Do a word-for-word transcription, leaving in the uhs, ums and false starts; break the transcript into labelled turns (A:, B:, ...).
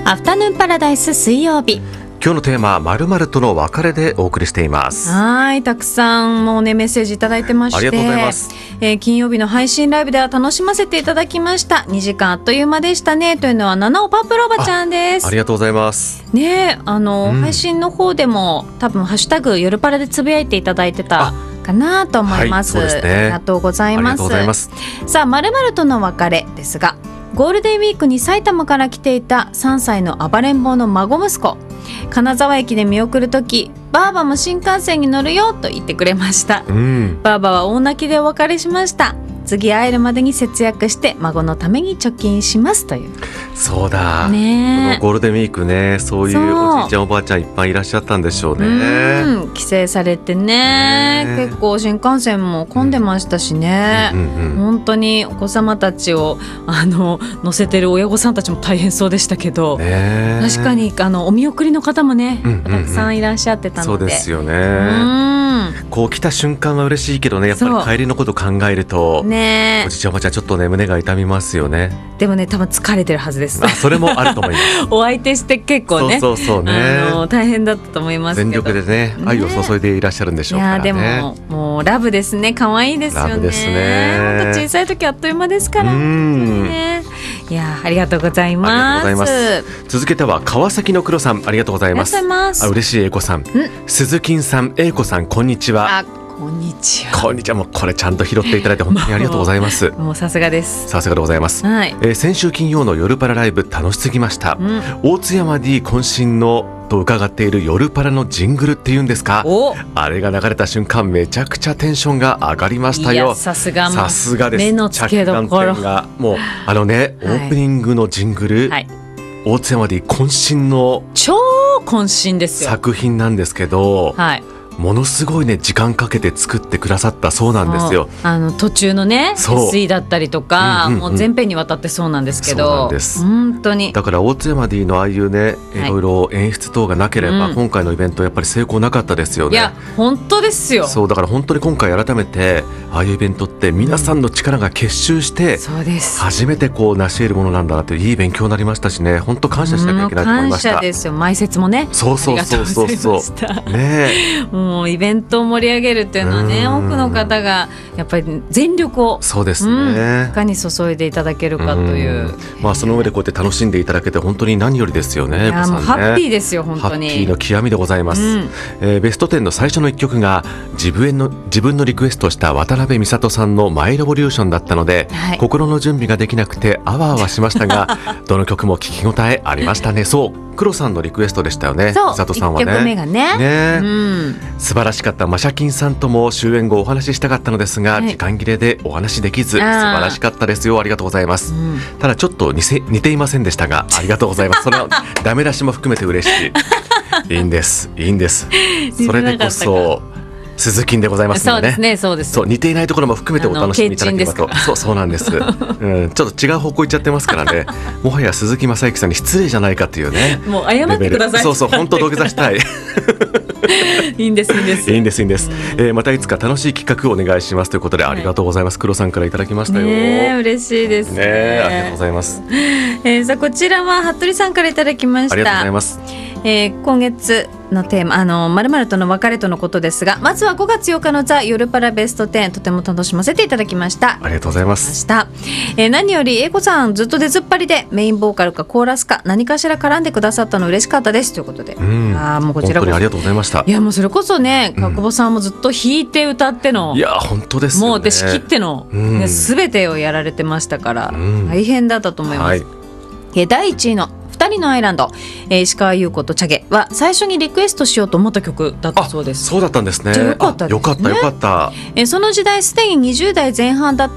A: アフタヌーンパラダイス水曜日、
B: 今日のテーマは〇〇との別れでお送りしています。
A: はい、たくさんもうねメッセージいただいてまして、
B: ありがとうございます。
A: えー、金曜日の配信ライブでは楽しませていただきました。にじかんあっという間でしたねというのは七尾パープルおばちゃんです。
B: あ, ありがとうございます
A: ね。あの、うん、配信の方でも多分ハッシュタグ夜パラでつぶやいていただいてたかなと思います、はい、そうですね、ありがとうございます。ありがとうございます。さあ、〇〇との別れですが、ゴールデンウィークに埼玉から来ていたさんさいの暴れん坊の孫息子、金沢駅で見送るとき、ばあばも新幹線に乗るよと言ってくれました、うん、ばあばは大泣きでお別れしました。次会えるまでに節約して孫のために貯金しますという。
B: そうだ、ね、このゴールデンウィークね、そういうおじいちゃんおばあちゃんいっぱいいらっしゃったんでしょうね。うん、
A: 帰省されて ね, ね結構新幹線も混んでましたしね、うんうんうんうん、本当にお子様たちをあの乗せてる親御さんたちも大変そうでしたけど、ね、確かにあのお見送りの方もね、うんうんうん、たくさんいらっしゃってたので。
B: そうですよね、うんこう来た瞬間は嬉しいけどね、やっぱり帰りのこと考えると、ね、おじいちゃんおばあちゃんちょっとね胸が痛みますよね。
A: でもね、多分疲れてるはずです。
B: あ、それもあると思います
A: お相手して結構ね、
B: そうそうそうね、
A: あの大変だったと思いますけど、
B: 全力でね愛を注いでいらっしゃるんでしょうからね。
A: いやでももうラブですね、可愛いですよね。
B: ラブですね。
A: 本当小さい時あっという間ですから。うん、ね、いやありがとうございます。ありがとうございます。
B: 続けては川崎の黒さん、ありがとうございます。
A: ありがとうございます。
B: あ、嬉しい。英子さん、鈴木さん、英子さん、こんにちは。
A: あ、こんにちは。
B: こんにちは。もうこれちゃんと拾っていただいて本当にありがとうございます。
A: もうさすがです。
B: さすがでございます、はい。えー、先週金曜の夜パラライブ楽しすぎました、うん、大津山 D 渾身のと伺っている夜パラのジングルっていうんですか、あれが流れた瞬間めちゃくちゃテンションが上がりましたよ。
A: さすが、
B: さすがです。
A: 目の付けどころ
B: がもうあのね、はい、オープニングのジングル、はい、大津山 D 渾身の
A: 超渾身ですよ
B: 作品なんですけど、
A: はい、
B: ものすごいね時間かけて作ってくださったそうなんですよ。
A: あの途中のね エスイー だったりとか、うんうんうん、もう全編にわたってそうなんですけど、そうなんです。本当に
B: だから大津山 D のああいうねいろいろ演出等がなければ、はい、今回のイベントやっぱり成功なかったですよね。
A: いや本当ですよ。
B: そうだから本当に今回改めてああいうイベントって皆さんの力が結集して、うん、
A: そうです
B: 初めてこう成し得るものなんだなといういい勉強になりましたしね、本当感謝しなきゃいけないと思いました。
A: 感謝ですよ。前説もね、
B: そうそうそうそうそうね
A: もうイベント盛り上げるっていうのはね、多くの方がやっぱり全力を
B: そうですね、
A: うん、いかに注いでいただけるかという、う
B: まあ、その上でこうやって楽しんでいただけて本当に何よりですよね。
A: いやもうハッピーですよ本当に。
B: ハッピーの極みでございます、うんえー、ベストテンの最初のいっきょくが自分の自分のリクエストした渡辺美里さんのマイレボリューションだったので、はい、心の準備ができなくてあわあわしましたがどの曲も聴き応えありましたね。そう黒さんのリクエストでしたよね。美里さんはね、いっきょくめがね、ね、うん、素晴らしかった。マシャキンさんとも終演後お話ししたかったのですが、はい、時間切れでお話できず素晴らしかったですよ。ありがとうございます、うん、ただちょっと似せ似ていませんでしたがありがとうございます。それはダメ出しも含めて嬉しいいいんですいいんですそれでこそ鈴木でございますのでね。そうですね、そうです。そう似ていないところも含めてお楽しみいただければと。そうそうなんです、うん、ちょっと違う方向行っちゃってますからねもはや鈴木雅之さんに失礼じゃないかというね
A: もう謝ってください。
B: そうそう本当土下座したい
A: いいんですいいんです
B: いいんですいいんです、えー、またいつか楽しい企画をお願いしますということで、ありがとうございます。黒さんからいただきましたよ。
A: ね、嬉しいですね。
B: ね、ありがとうございます、
A: えー、さあこちらは服部さんからいただきました。
B: ありがとうございます。
A: えー、今月のテーマ、あの〇〇との別れとのことですが、まずはごがつようかのザ・夜パラベストテン、とても楽しませていただきました。
B: ありがとうございます。
A: えー、何より英子さんずっと出ずっぱりでメインボーカルかコーラスか何かしら絡んでくださったの嬉しかったですということで、うん、あもうこちらこそ
B: 本当にありがとうございました。
A: いやもうそれこそね、川久保さんもずっと弾いて歌っての、
B: うん、いや本当ですよね、
A: もうで仕切っての、うん、ね、全てをやられてましたから、うん、大変だったと思います、はい。えだいいちいのふたりのアイランド、えー、石川優子とチャゲは最初にリクエストしようと思った曲だったそうです。
B: そうだったんですね。
A: じゃあよかったですね。
B: よかったよかった。
A: えー、その時代すでににじゅうだいぜん半だっ